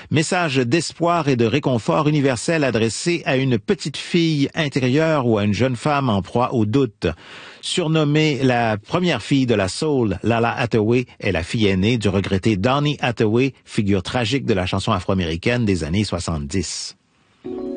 Message d'espoir et de réconfort universel adressé à une petite fille intérieure ou à une jeune femme en proie au doute. Surnommée la première fille de la soul, Lala Hathaway est la fille aînée du regretté Donny Hathaway, figure tragique de la chanson afro-américaine des années 70.